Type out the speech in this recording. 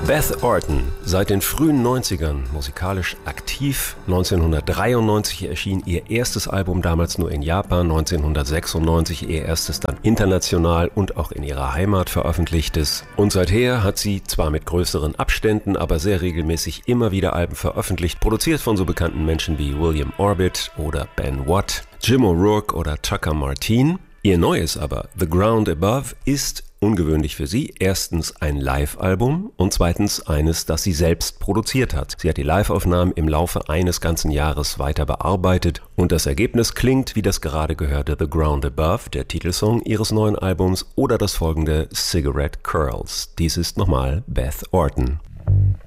Beth Orton, seit den frühen 90ern musikalisch aktiv. 1993 erschien ihr erstes Album, damals nur in Japan, 1996 ihr erstes dann international und auch in ihrer Heimat veröffentlichtes. Und seither hat sie zwar mit größeren Abständen, aber sehr regelmäßig immer wieder Alben veröffentlicht, produziert von so bekannten Menschen wie William Orbit oder Ben Watt, Jim O'Rourke oder Tucker Martin. Ihr neues aber, The Ground Above, ist ungewöhnlich für sie. Erstens ein Live-Album und zweitens eines, das sie selbst produziert hat. Sie hat die Live-Aufnahmen im Laufe eines ganzen Jahres weiter bearbeitet und das Ergebnis klingt wie das gerade gehörte The Ground Above, der Titelsong ihres neuen Albums, oder das folgende Cigarette Curls. Dies ist nochmal Beth Orton.